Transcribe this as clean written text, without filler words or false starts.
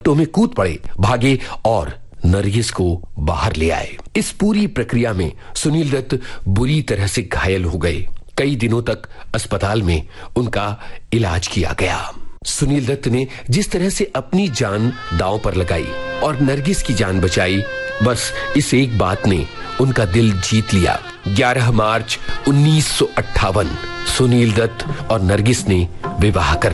तो में कूद पड़े, भागे और नरगिस को बाहर ले आए। इस पूरी प्रक्रिया में सुनील दत्त बुरी तरह से घायल हो गए। कई दिनों तक अस्पताल में उनका इलाज किया गया। सुनील दत्त ने जिस तरह से अपनी जान दांव पर लगाई और नरगिस की जान बचाई, बस इस एक बात ने उनका दिल जीत लिया। 11 मार्च 1958 सुनील दत्त और नरगिस ने विवाह कर